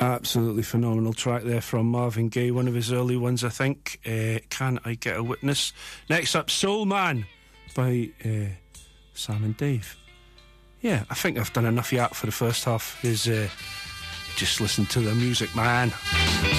Absolutely phenomenal track there from Marvin Gaye, one of his early ones, I think. Can I Get a Witness? Next up, Soul Man by Sam and Dave. Yeah, I think I've done enough yap for the first half. Just listen to the music, man.